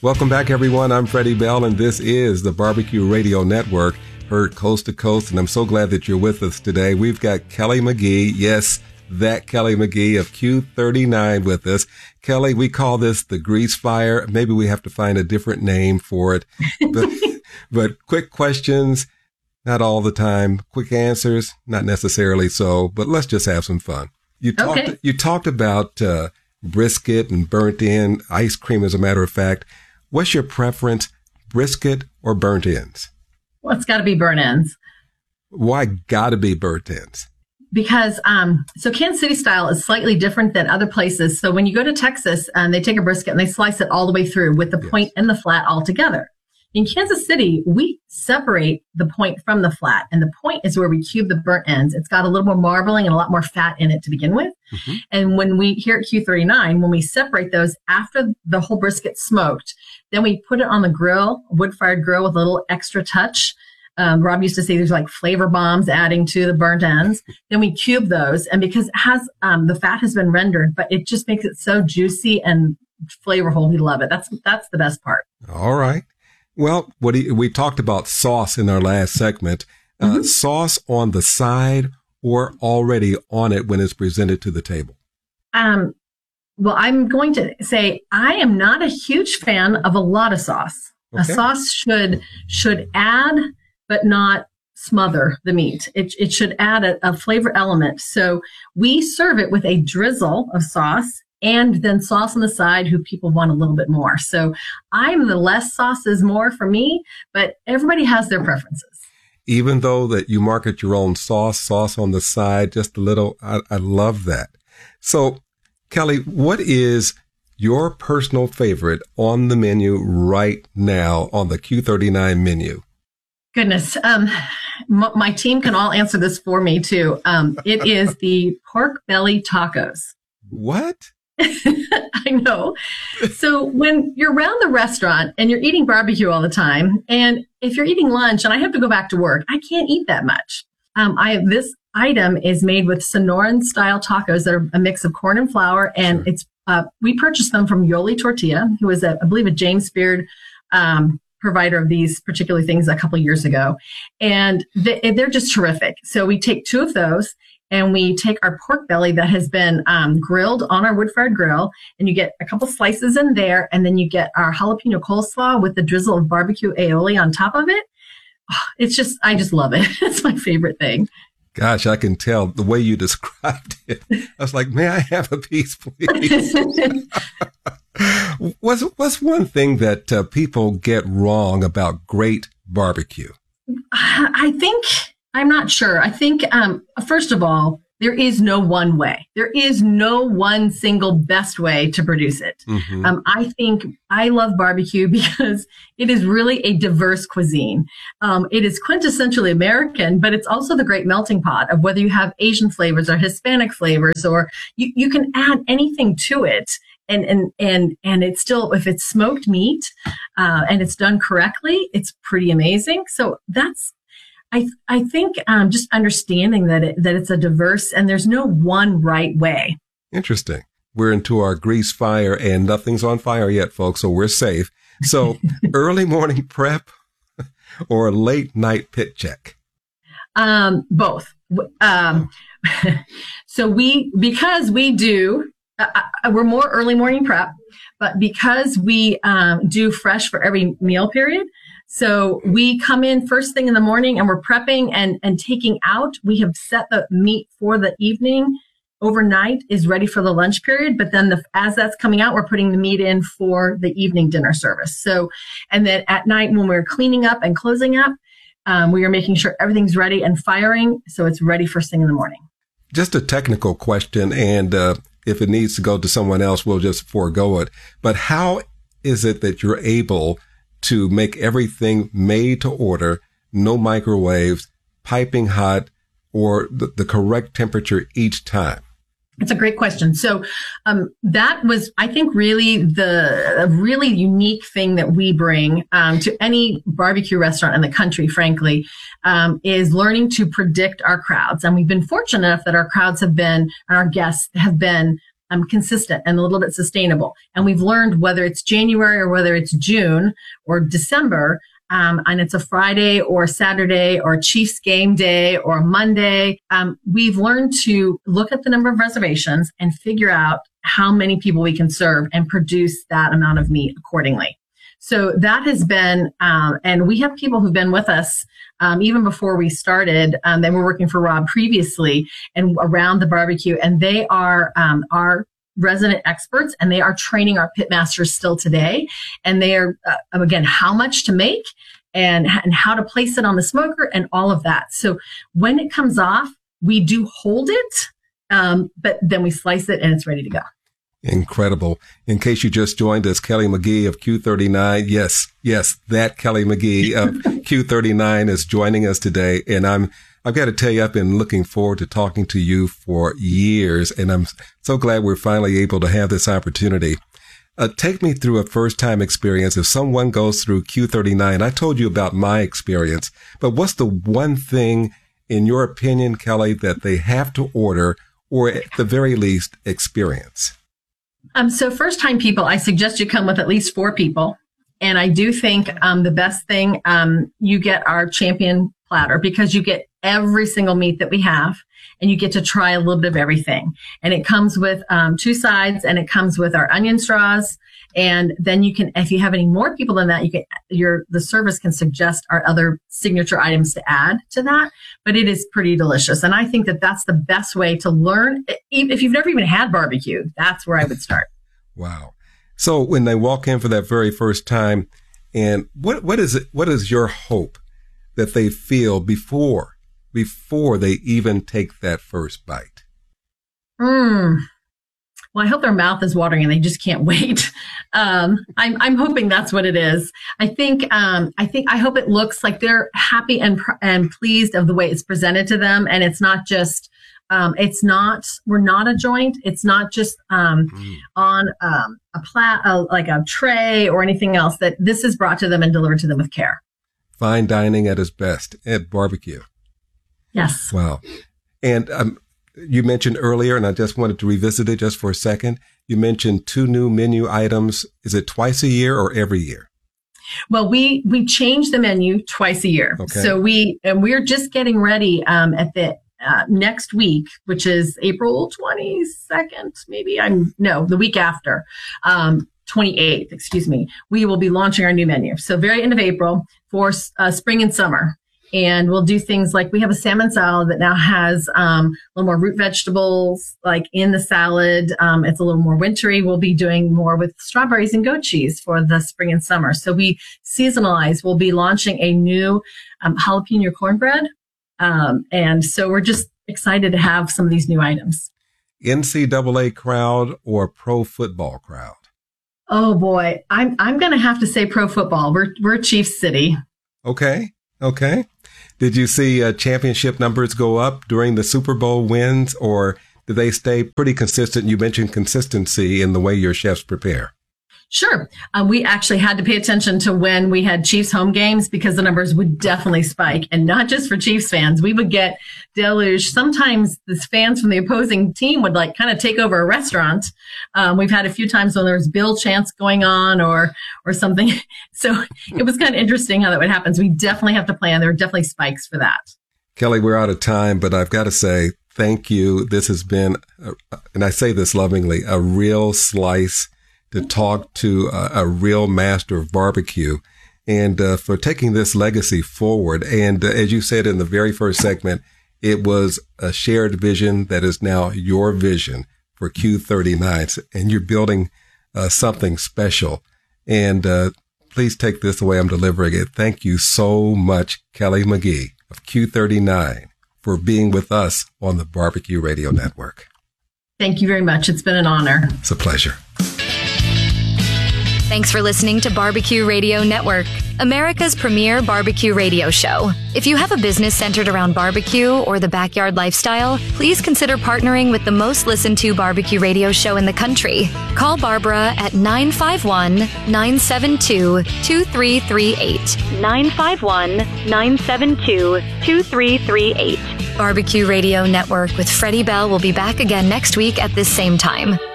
Welcome back, everyone. I'm Freddie Bell, and this is the Barbecue Radio Network, heard coast to coast, and I'm so glad that you're with us today. We've got Kelly McGee, yes, that Kelly McGee of Q39 with us. Kelly, we call this the grease fire. Maybe we have to find a different name for it. But quick questions, not all the time. Quick answers, not necessarily so, but let's just have some fun. You talked about brisket and burnt end, ice cream, as a matter of fact. What's your preference, brisket or burnt ends? Well, it's got to be burnt ends. Why got to be burnt ends? Because so Kansas City style is slightly different than other places. So when you go to Texas, they take a brisket and they slice it all the way through with the point and the flat all together. In Kansas City, we separate the point from the flat, and the point is where we cube the burnt ends. It's got a little more marbling and a lot more fat in it to begin with. Mm-hmm. And when we, here at Q39, when we separate those after the whole brisket's smoked, then we put it on the grill, wood-fired grill with a little extra touch. Rob used to say there's like flavor bombs adding to the burnt ends. Then we cube those, and because it has the fat has been rendered, but it just makes it so juicy and flavorful. We love it. That's the best part. All right. Well, we talked about sauce in our last segment. Sauce on the side or already on it when it's presented to the table? Well, I'm going to say I am not a huge fan of a lot of sauce. Okay. A sauce should add, but not smother the meat. It should add a flavor element. So we serve it with a drizzle of sauce and then sauce on the side who people want a little bit more. So I'm the less sauce is more for me, but everybody has their preferences. Even though that you market your own sauce on the side, just a little, I love that. So Kelly, what is your personal favorite on the menu right now on the Q39 menu? Goodness. My team can all answer this for me too. It is the pork belly tacos. What? I know. So when you're around the restaurant and you're eating barbecue all the time, and if you're eating lunch and I have to go back to work, I can't eat that much. This item is made with Sonoran style tacos that are a mix of corn and flour, and it's we purchased them from Yoli Tortilla, who was I believe a James Beard provider of these particular things a couple years ago, and they're just terrific. So we take 2 of those. And we take our pork belly that has been grilled on our wood-fired grill, and you get a couple slices in there, and then you get our jalapeno coleslaw with the drizzle of barbecue aioli on top of it. Oh, I just love it. It's my favorite thing. Gosh, I can tell the way you described it. I was like, may I have a piece, please? What's one thing that people get wrong about great barbecue? I'm not sure. I think, first of all, there is no one way. There is no one single best way to produce it. Mm-hmm. I think I love barbecue because it is really a diverse cuisine. It is quintessentially American, but it's also the great melting pot of whether you have Asian flavors or Hispanic flavors, or you can add anything to it. And it's still, if it's smoked meat, and it's done correctly, it's pretty amazing. So I think just understanding that it's a diverse and there's no one right way. Interesting. We're into our grease fire and nothing's on fire yet, folks, so we're safe. So early morning prep or late night pit check? Both. So because we do, we're more early morning prep, but because we do fresh for every meal period, so we come in first thing in the morning and we're prepping and taking out. We have set the meat for the evening overnight is ready for the lunch period. But then as that's coming out, we're putting the meat in for the evening dinner service. So, and then at night when we're cleaning up and closing up, we are making sure everything's ready and firing. So it's ready first thing in the morning. Just a technical question. And if it needs to go to someone else, we'll just forego it. But how is it that you're able to make everything made to order, no microwaves, piping hot, or the correct temperature each time? It's a great question. So that was, I think, really a really unique thing that we bring to any barbecue restaurant in the country, frankly, is learning to predict our crowds. And we've been fortunate enough that our crowds have been, and our guests have been consistent and a little bit sustainable. And we've learned whether it's January or whether it's June or December, and it's a Friday or Saturday or Chiefs game day or Monday, we've learned to look at the number of reservations and figure out how many people we can serve and produce that amount of meat accordingly. So that has been, and we have people who've been with us even before we started. They were working for Rob previously and around the barbecue, and they are our resident experts, and they are training our pit masters still today. And they are, again, how much to make and how to place it on the smoker and all of that. So when it comes off, we do hold it, but then we slice it and it's ready to go. Incredible. In case you just joined us, Kelly McGee of Q39. Yes, that Kelly McGee of Q39 is joining us today. And I've got to tell you, I've been looking forward to talking to you for years, and I'm so glad we're finally able to have this opportunity. Take me through a first-time experience. If someone goes through Q39, I told you about my experience, but what's the one thing, in your opinion, Kelly, that they have to order or at the very least experience? So first-time people, I suggest you come with at least 4 people. And I do think the best thing, you get our champion platter because you get every single meat that we have, and you get to try a little bit of everything. And it comes with 2 sides, and it comes with our onion straws. And then you can, if you have any more people than that, the service can suggest our other signature items to add to that. But it is pretty delicious. And I think that that's the best way to learn. If you've never even had barbecue, that's where I would start. Wow. So when they walk in for that very first time, and what is your hope that they feel before they even take that first bite? Well, I hope their mouth is watering and they just can't wait. I'm hoping that's what it is. I hope it looks like they're happy and pleased of the way it's presented to them. And it's not just, we're not a joint. It's not just, on, like a tray or anything else, that this is brought to them and delivered to them with care. Fine dining at its best at barbecue. Yes. Wow. And, you mentioned earlier, and I just wanted to revisit it just for a second. You mentioned 2 new menu items. Is it twice a year or every year? Well, we change the menu twice a year. Okay. So we're just getting ready at the next week, which is April 22nd, the week after, 28th, excuse me. We will be launching our new menu. So very end of April for spring and summer. And we'll do things like we have a salmon salad that now has a little more root vegetables like in the salad. It's a little more wintry. We'll be doing more with strawberries and goat cheese for the spring and summer. So we seasonalize. We'll be launching a new jalapeno cornbread. And so we're just excited to have some of these new items. NCAA crowd or pro football crowd? Oh boy, I'm going to have to say pro football. We're Chiefs City. Okay. Did you see championship numbers go up during the Super Bowl wins, or do they stay pretty consistent? You mentioned consistency in the way your chefs prepare. Sure. We actually had to pay attention to when we had Chiefs home games because the numbers would definitely spike. And not just for Chiefs fans. We would get deluge. Sometimes the fans from the opposing team would kind of take over a restaurant. We've had a few times when there was Bill chants going on or something. So it was kind of interesting how that would happen. So we definitely have to plan. There are definitely spikes for that. Kelly, we're out of time, but I've got to say thank you. This has been, and I say this lovingly, a real slice to talk to a real master of barbecue and for taking this legacy forward. And as you said in the very first segment, it was a shared vision that is now your vision for Q39. And you're building something special. And please take this away. I'm delivering it. Thank you so much, Kelly McGee of Q39, for being with us on the Barbecue Radio Network. Thank you very much. It's been an honor. It's a pleasure. Thanks for listening to Barbecue Radio Network, America's premier barbecue radio show. If you have a business centered around barbecue or the backyard lifestyle, please consider partnering with the most listened to barbecue radio show in the country. Call Barbara at 951-972-2338. 951-972-2338. Barbecue Radio Network with Freddie Bell will be back again next week at this same time.